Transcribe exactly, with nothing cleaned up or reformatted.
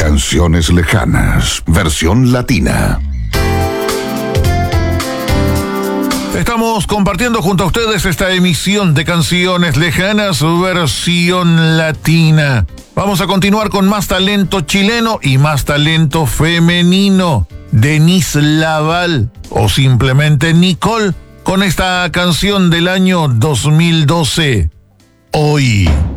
Canciones lejanas, versión latina. Estamos compartiendo junto a ustedes esta emisión de Canciones Lejanas, versión latina. Vamos a continuar con más talento chileno y más talento femenino. Denise Laval, o simplemente Nicole, con esta canción del año dos mil doce, Hoy.